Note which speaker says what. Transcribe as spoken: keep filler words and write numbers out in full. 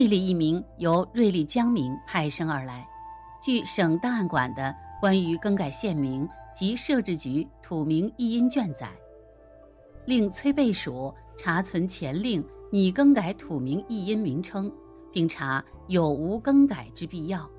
Speaker 1: 瑞丽一名由瑞丽江民派生而来。据省档案馆的关于更改县名及设置局土名译音卷载，令崔备署查存前令拟更改土名译音名称，并查有无更改之必要。